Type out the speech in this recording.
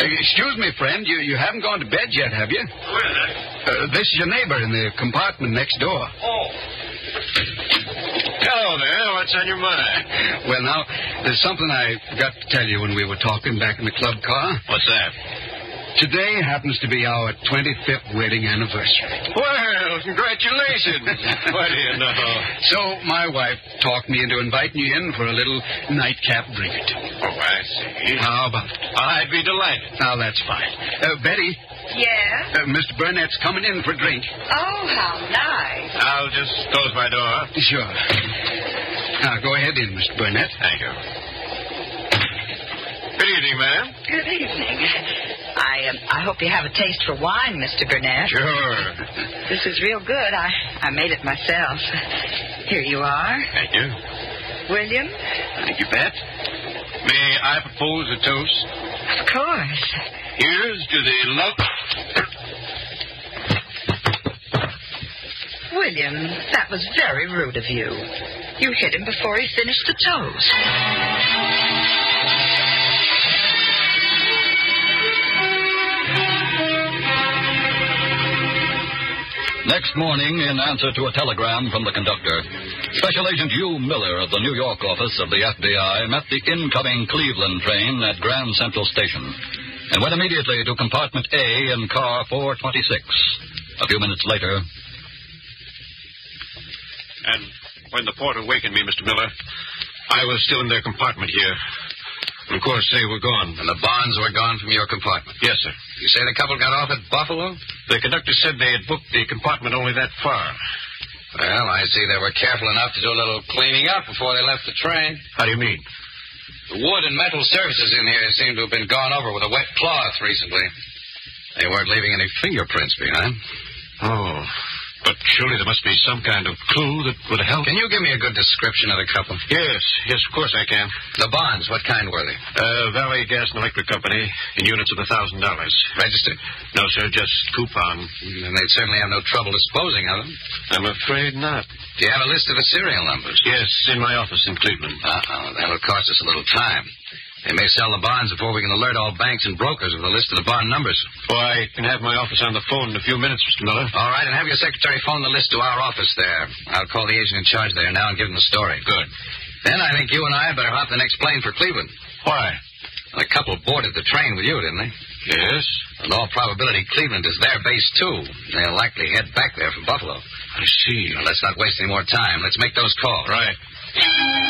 Excuse me, friend. You haven't gone to bed yet, have you? Who is it? This is your neighbor in the compartment next door. Oh. Hello there. What's on your mind? Well, now, there's something I forgot to tell you when we were talking back in the club car. What's that? Today happens to be our 25th wedding anniversary. Well, congratulations. What do you know? So my wife talked me into inviting you in for a little nightcap drink. Oh, I see. How about it? I'd be delighted. Now, that's fine. Betty, Yeah? Mr. Burnett's coming in for a drink. Oh, how nice. I'll just close my door. Sure. Now, go ahead in, Mr. Burnett. Thank you. Good evening, ma'am. Good evening. I hope you have a taste for wine, Mr. Burnett. Sure. This is real good. I made it myself. Here you are. Thank you. William? Thank you, Bet. May I propose a toast? Of course. Here's to the love... William, that was very rude of you. You hit him before he finished the toast. Next morning, in answer to a telegram from the conductor, Special Agent Hugh Miller of the New York office of the FBI met the incoming Cleveland train at Grand Central Station and went immediately to compartment A in car 426. A few minutes later... And when the porter wakened me, Mr. Miller, I was still in their compartment here. And of course, they were gone. And the bonds were gone from your compartment? Yes, sir. You say the couple got off at Buffalo? The conductor said they had booked the compartment only that far. Well, I see they were careful enough to do a little cleaning up before they left the train. How do you mean? The wood and metal surfaces in here seem to have been gone over with a wet cloth recently. They weren't leaving any fingerprints behind. Oh, but surely there must be some kind of clue that would help. Can you give me a good description of the couple? Yes, of course I can. The bonds, what kind were they? Valley Gas and Electric Company in units of $1,000. Registered? No, sir, just coupon. And they'd certainly have no trouble disposing of them. I'm afraid not. Do you have a list of the serial numbers? Yes, in my office in Cleveland. That'll cost us a little time. They may sell the bonds before we can alert all banks and brokers of the list of the bond numbers. Well, I can have my office on the phone in a few minutes, Mr. Miller. All right, and have your secretary phone the list to our office there. I'll call the agent in charge there now and give him the story. Good. Then I think you and I better hop the next plane for Cleveland. Why? The couple boarded the train with you, didn't they? Yes. In all probability, Cleveland is their base, too. They'll likely head back there from Buffalo. I see. Now, let's not waste any more time. Let's make those calls. Right.